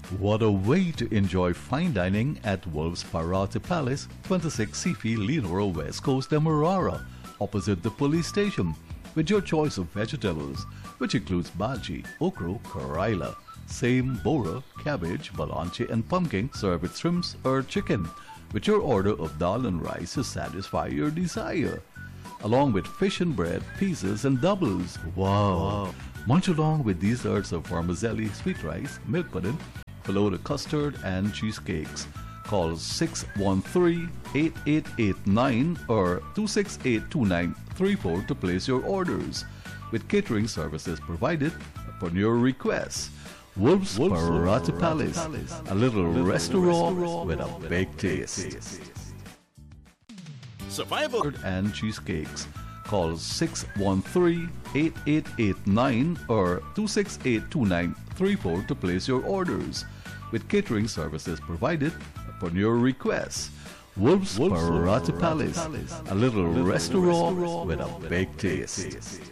What a way to enjoy fine dining at Wolves Parate Palace, 26 Sifi Lenora West Coast Demerara, opposite the police station, with your choice of vegetables, which includes bhaji, okra, karaila, same, bora, cabbage, balanche and pumpkin, served with shrimps or chicken, with your order of dal and rice to satisfy your desire, along with fish and bread, pizzas and doubles. Wow! Munch along with desserts of vermicelli, sweet rice, milk pudding, below the custard and cheesecakes. Call 613-8889 or 268-2934 to place your orders, with catering services provided upon your request. Wolves Parate Palace, a little restaurant with a big taste. Survival and cheesecakes. Call 613-8889 or 268-2934 to place your orders, with catering services provided upon your request. Wolves Parate Palace, a little restaurant with a big taste.